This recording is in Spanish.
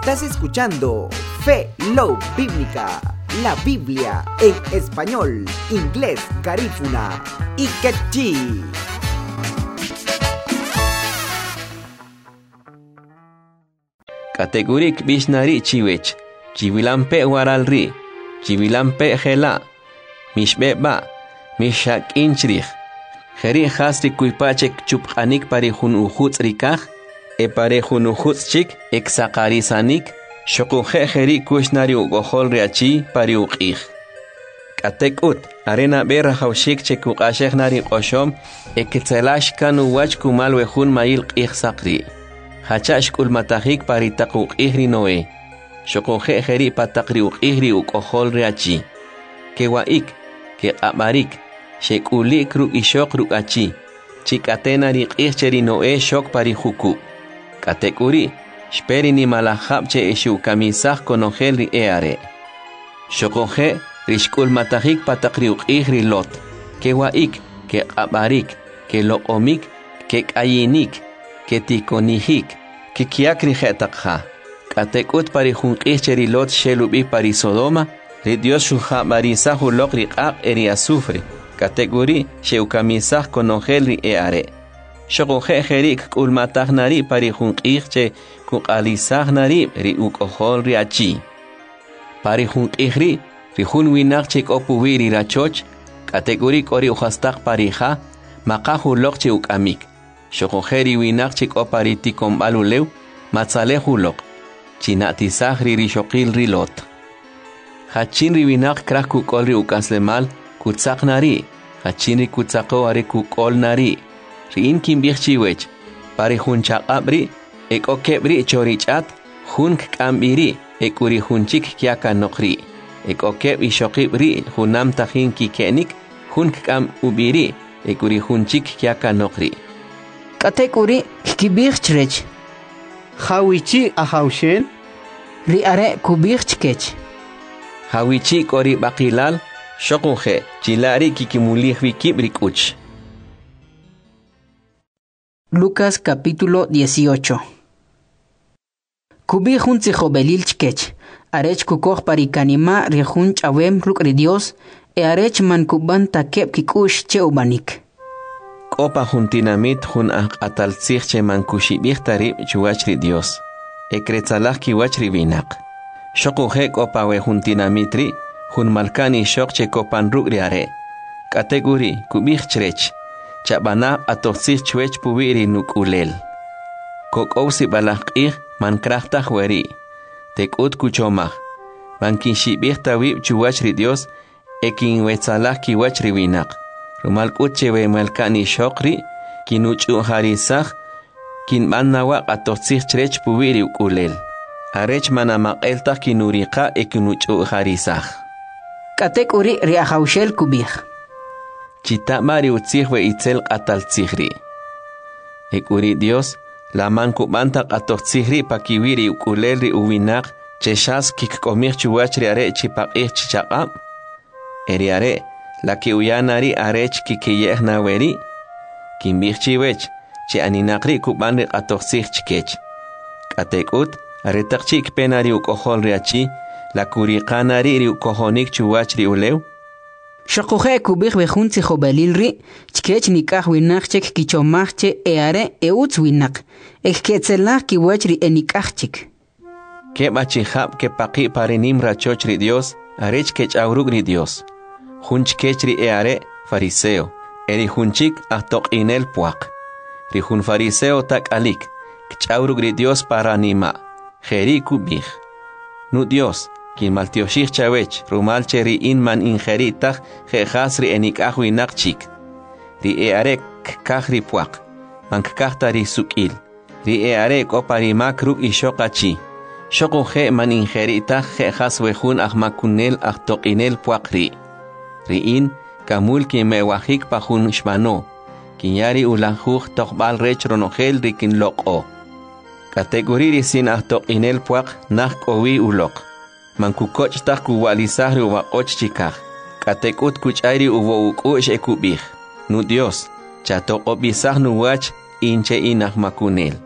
Estás escuchando Fe Love Bíblica, la Biblia en español, inglés, garífuna y quechí. Kategorik bishnari chiwech, chiwilampe waralri, chiwilampe gela, mishbeba, mishak inchrich, Jeri hasri kuipachek chuphanik parejun ujuts rikaj, parejun ujuts chik, exakarisanik, shokuje jeri kushnari ugohol riachi pari uqij. Katekut, arena berra haushik chekukashek nari qoshom, eketzelash kanu wach kumal wejun mail qij sakri. Hachash kulmatahik paritaq uqijri noe. Shokuje jeri patakri uqijri ugohol riachi. Kewaik, ke abarik, Shekuli kruk ishok ruk achi. Chikatena riqihcheri noe shok parihuku. Katekuri, shperi ni malahapche eshu kamisah konogel ri eare. Shokoje, rishkul matahik patakri uqihri lot. Ke waik, ke abarik, ke lokomik, ke kayinik, ke tikonihik, ke kiakri jetakha. Katekut parihunqihcheri lot shelubi parisodoma, ri Dios shuha barisahu lok riqaq eri azufre. Kategori sheukamisah konogel ri eare. Shokoje jerik kulmatah nari parihunqihche kukalisah nari ri ukohol ri achi. Parihunqihri rihun winak chik opuwi ri rachoch. Kategori kori uhastak parija makahu lok che ukamik. Shokoje ri winak chik opariti kombalulew matzalehu lok. Chinatisah ri rishokil ri lot. Hachin ri winak krah kukol ri ukaslemal kutsak nari, hachinri kutsako are kukol nari. Riin kimbich chiwech, pare hun chakabri, ek okebri chorichat, hun kambiri, ek uri hunchik kiaka nokri. Ek okeb ishokibri, hunam tahin kikenik, hun kam ubiri, ek uri hunchik kiaka nokri. Katek uri kibich chrech. Hawichi ahawshen? Riare kubich kech. Hawichi kori bakilal, Shokoje, chilari kikimulih wikibrik uch. Lucas capítulo 18. Kubi jun tzijobelil chkech. Arech kukoh parikanima rejun chawem rukri Dios. Arech man kuban takep kikush che ubanik. Kopa juntinamit jun ataltzich che man kushibich tarib chuachri Dios. Ekretzalah kiwachri binak. Shokoje kopa we juntinamitri. Hun malkani shok che kopan rugriare. Kategori kubich chrech. Chabana atoxich chwech puwiri nukulel. Kokousi balakih man krachtah weri. Tekut kuchomah. Man kinshibich tawib chuwachri Dios. Ekin wetzalah kiwachri winak. Rumalkut chewe malkani shokri. Kinuchu harisah. Kin manawak atoxich chrech puwiri ukulel. Arech manamak kinurika ekinuchu harisah. Katek uri riahaushel kubich. Chitamari utzihwe itzel ataltzihri. Ek uri Dios, la man kubantak atotzihri pakiwiri ukulelri uwinak, cheshas kikkomich chuachri are chipakih chichakam. Eri are, la ki uyanari arech kikiyeh naweri. Kimbich chiwech, chi aninakri kubanri atotzih chikech. Katek ut, aretak chik penari ukohol riachi, la kuriqanari ri ukohonik chuachri ulew. Shokoje kubich bejun tzijobelilri, chkech nikah winak chek kichomachche eare eutz winak. Eketzelah kiwachri enikachchik. Kebachihab ke paqi parinim rachochri Dios, arech kech aurugri Dios. Hunch kechri eare fariseo. Eri hunchik ahtok inel puak. Ri hun fariseo tak alik. Kech aurugri Dios paranima. Jeri kubich. Nu Dios. Kin maltioshich chawech, rumal cheri in man injeritach, jehasri enikahwi nakchik. Ri earek kahri puak, man kahtari sukil. Ri earek oparimak ruk ishokachi. Shoko je man injeritach, jejas wejun ahmakunel ahtokinel puakri. Ri in, kamul kin mewahik pahun shmano. Kin yari ulahuj tokbal rech ronogel rikin loko. Kategoriri sin ahtokinel puak, nah kowi ulok. Mankukoch tak kuwalisahri uwakoch chikaj. Katekut kuchayri uwo ukush ekubij. Nu Dios, chatok obisah nuwach inche inah makunel.